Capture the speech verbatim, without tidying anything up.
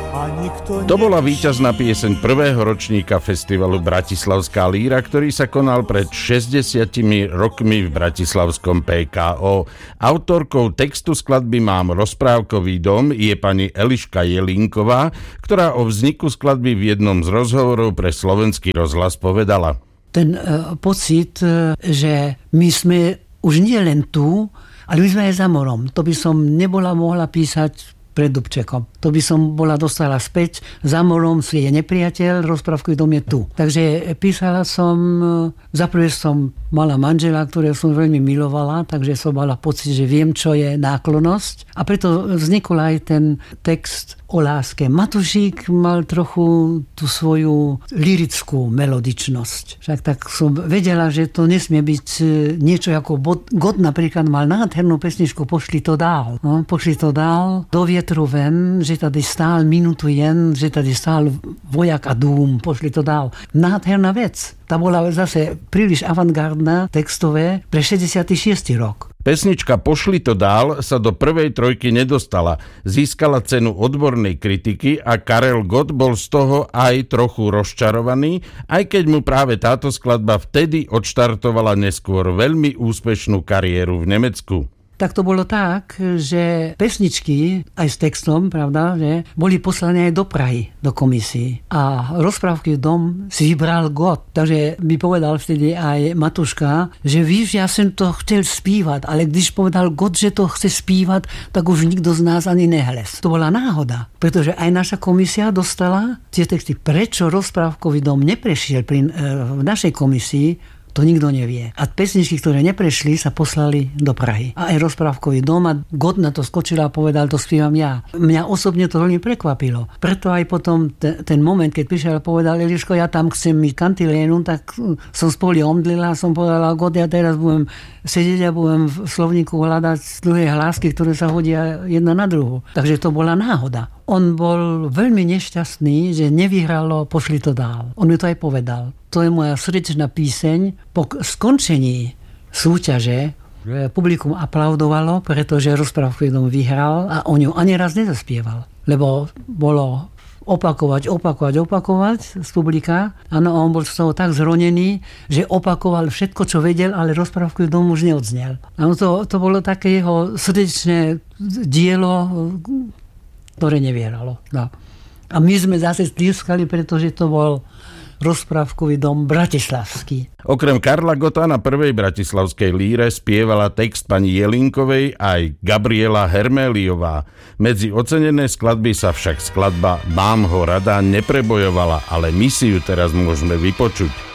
To bola víťazná pieseň prvého ročníka festivalu Bratislavská líra, ktorý sa konal pred šesťdesiatimi rokmi v bratislavskom pé ká ó. Autorkou textu skladby Mám rozprávkový dom je pani Eliška Jelínková, ktorá o vzniku skladby v jednom z rozhovorov pre Slovenský rozhlas povedala. Ten uh, pocit, uh, že my sme už nie len tu, ale my sme aj za morom. To by som nebola mohla písať pred Dubčekom. To by som bola dostala späť. Za morom je nepriateľ, rozprávkový dom je tu. Takže písala som, zaprvé som mala manžela, ktorého som veľmi milovala, takže som mala pocit, že viem, čo je náklonnosť. A preto vznikol aj ten text o láske. Matušík mal trochu tú svoju lirickú melodičnosť. Však tak som vedela, že to nesmie byť niečo ako God napríklad mal nádhernú pesničku Pošli to dál. No, pošli to dál do vietru ven, že tady stál minutu jen, že tady stál vojak a dům, pošli to dál. Nádherná vec. Tá bola zase príliš avantgardná textové pre šesťdesiaty šiesty rok. Pesnička Pošli to dál sa do prvej trojky nedostala. Získala cenu odbornej kritiky a Karel Gott bol z toho aj trochu rozčarovaný, aj keď mu práve táto skladba vtedy odštartovala neskôr veľmi úspešnú kariéru v Nemecku. Tak to bolo tak, že pesničky aj s textom, pravda, že boli poslané aj do Prahy, do komisí. A rozprávky dom si vybral Gott. Takže by povedal vtedy aj Matuška, že víš, ja som to chcel spívať, ale když povedal Gott, že to chce spívať, tak už nikto z nás ani nehlez. To bola náhoda, pretože aj naša komisia dostala tie texty. Prečo rozprávkový dom neprešiel pri, v našej komisii, to nikto nevie. A pesničky, ktoré neprešli, sa poslali do Prahy. A aj rozprávkový dom a Gott na to skočil a povedal, to spievam ja. Mňa osobne to veľmi prekvapilo. Preto aj potom ten, ten moment, keď prišiel a povedal, Eliško, ja tam chcem mi kantilénu, tak som spolu omdlila a som povedala, Gott, ja teraz budem sedieť a budem v slovníku hľadať druhé hlásky, ktoré sa hodia jedna na druhú. Takže to bola náhoda. On bol veľmi nešťastný, že nevyhralo Pošli to dál. On mi to aj povedal. To je moja srdečná píseň. Po skončení súťaže publikum aplaudovalo, pretože rozprávkový dom vyhral a on ju ani raz nezaspieval. Lebo bolo opakovať, opakovať, opakovať z publika. Áno, on bol z toho tak zronený, že opakoval všetko, čo vedel, ale rozprávkový dom už neodznel. Áno, to, to bolo také jeho srdečné dielo, ktoré nevieralo. No. A my sme zase tlieskali, pretože to bol rozprávkový dom bratislavský. Okrem Karla Gotta na prvej bratislavskej líre spievala text pani Jelínkovej aj Gabriela Herméliová. Medzi ocenené skladby sa však skladba Mám ho rada neprebojovala, ale my si ju teraz môžeme vypočuť.